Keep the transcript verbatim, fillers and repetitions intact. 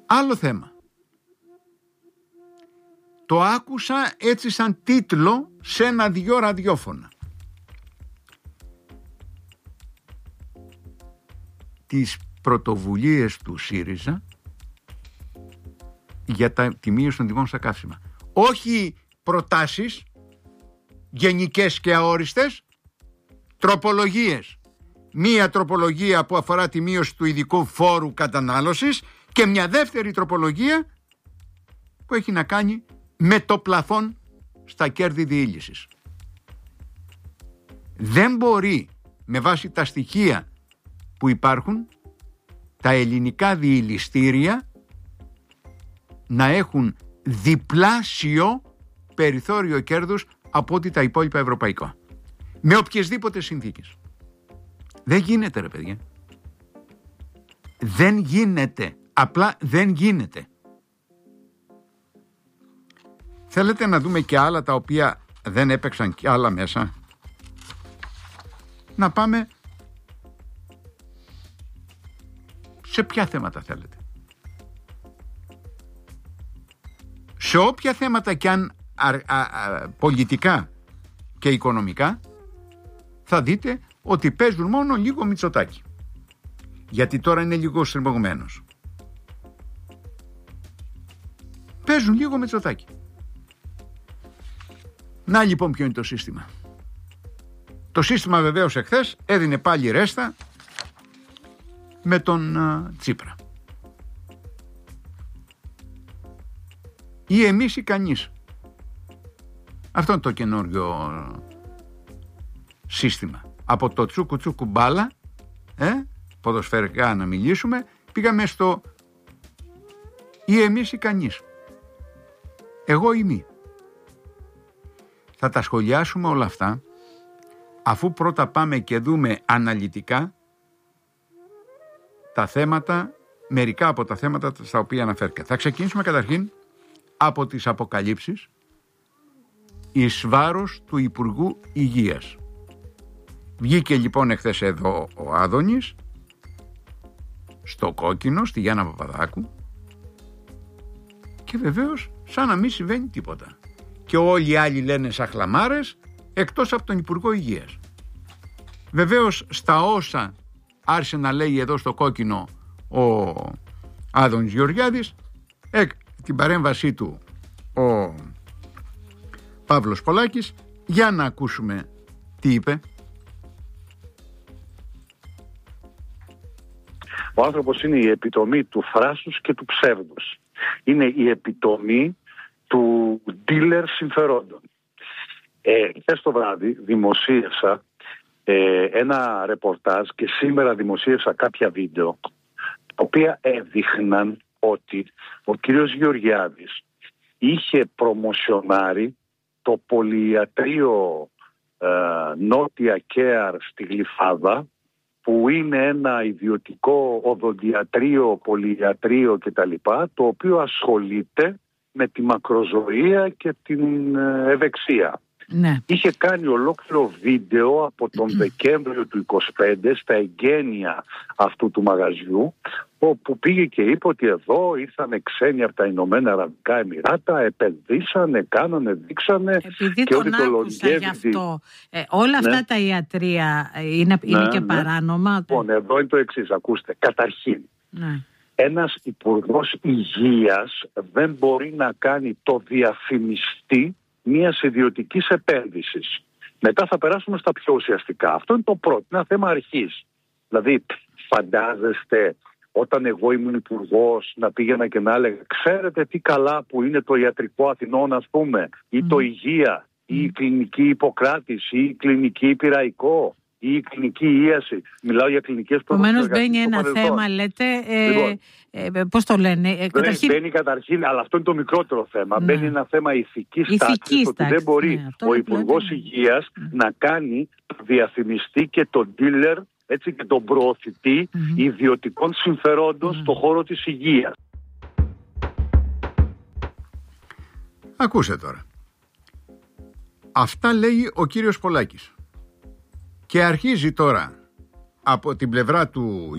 Άλλο θέμα. Το άκουσα έτσι σαν τίτλο σε ένα-δυο ραδιόφωνα. Τις πρωτοβουλίες του ΣΥΡΙΖΑ για τα, τη μείωση των τιμών στα καύσιμα. Όχι προτάσεις γενικές και αόριστες, τροπολογίες. Μία τροπολογία που αφορά τη μείωση του ειδικού φόρου κατανάλωσης και μια δεύτερη τροπολογία που έχει να κάνει με το πλαφόν στα κέρδη διήλυσης. Δεν μπορεί με βάση τα στοιχεία που υπάρχουν τα ελληνικά διηλιστήρια να έχουν διπλάσιο περιθώριο κέρδους από ό,τι τα υπόλοιπα ευρωπαϊκά. Με οποιασδήποτε συνθήκες. Δεν γίνεται, ρε παιδιά. Δεν γίνεται. Απλά δεν γίνεται. Θέλετε να δούμε και άλλα τα οποία δεν έπαιξαν και άλλα μέσα? Να πάμε σε ποια θέματα θέλετε? Σε όποια θέματα και αν α, α, α, πολιτικά και οικονομικά θα δείτε ότι παίζουν μόνο λίγο Μητσοτάκη. Γιατί τώρα είναι λίγο στριμωγμένος. Παίζουν λίγο Μητσοτάκη. Να λοιπόν ποιο είναι το σύστημα. Το σύστημα βεβαίως εχθές έδινε πάλι ρέστα με τον α, Τσίπρα. Ή εμείς ή κανείς. Αυτό είναι το καινούριο σύστημα. Από το τσούκου τσούκου μπάλα, ε, ποδοσφαιρικά να μιλήσουμε, πήγαμε στο ή εμείς ή κανείς. Εγώ ή μη. Θα τα σχολιάσουμε όλα αυτά, αφού πρώτα πάμε και δούμε αναλυτικά τα θέματα, μερικά από τα θέματα στα οποία αναφέρθηκα. Θα ξεκινήσουμε καταρχήν από τις αποκαλύψεις εις βάρος του Υπουργού Υγείας. Βγήκε λοιπόν εχθές εδώ ο Άδωνης στο κόκκινο, στη Γιάννα Παπαδάκου, και βεβαίως σαν να μην συμβαίνει τίποτα. Και όλοι οι άλλοι λένε σαχλαμάρες, εκτός από τον Υπουργό Υγείας. Βεβαίως στα όσα άρχισε να λέει εδώ στο κόκκινο ο Άδωνης Γεωργιάδης, ε, την παρέμβασή του ο Παύλος Πολάκης, για να ακούσουμε τι είπε. Ο άνθρωπος είναι η επιτομή του θράσους και του ψεύδους. Είναι η επιτομή του dealer συμφερόντων. Ε, χθες το βράδυ δημοσίευσα ε, ένα ρεπορτάζ και σήμερα δημοσίευσα κάποια βίντεο τα οποία έδειχναν ότι ο κύριος Γεωργιάδης είχε προμοσιονάρει το πολυιατρείο ε, Νότια Κέαρ στη Γλυφάδα, που είναι ένα ιδιωτικό οδοντιατρείο, πολυιατρείο κτλ, το οποίο ασχολείται με τη μακροζωία και την ευεξία. Ναι. Είχε κάνει ολόκληρο βίντεο από τον Δεκέμβριο του είκοσι πέντε στα εγγένεια αυτού του μαγαζιού, όπου πήγε και είπε ότι εδώ ήρθανε ξένοι από τα Ηνωμένα Αραβικά Εμιράτα, επενδύσανε, κάνανε, δείξανε. Επειδή και τον ότι άκουσα γι' αυτό, ε, όλα ναι. αυτά τα ιατρεία είναι, είναι ναι, και ναι. παράνομα. Λοιπόν, εδώ είναι το εξής, ακούστε. Καταρχήν, ναι. ένας υπουργός υγείας δεν μπορεί να κάνει το διαφημιστή μιας ιδιωτικής επένδυσης. Μετά θα περάσουμε στα πιο ουσιαστικά. Αυτό είναι το πρώτο, είναι ένα θέμα αρχής. Δηλαδή, φαντάζεστε όταν εγώ ήμουν υπουργός να πήγαινα και να έλεγα, ξέρετε τι καλά που είναι το ιατρικό Αθηνών, ας πούμε, ή mm. το υγεία, ή η κλινική Ιπποκράτης, ή η κλινική Πειραϊκό, ή η κλινική Ίαση. Μιλάω για κλινικές προδοσίες. Επομένως μπαίνει ένα θέμα, λέτε, ε, λοιπόν, ε, πώς το λένε. Ε, καταρχήν... Μπαίνει καταρχήν, αλλά αυτό είναι το μικρότερο θέμα. Ναι. Μπαίνει ένα θέμα ηθικής τάξης, ότι δεν μπορεί ναι, ο Υπουργός Υγείας mm. να κάνει το διαφημιστή και τον dealer, έτσι, και τον προωθητή mm-hmm. ιδιωτικών συμφερόντων mm-hmm. στον χώρο της υγείας. Ακούστε τώρα. Αυτά λέει ο κύριος Πολάκης. Και αρχίζει τώρα από την πλευρά του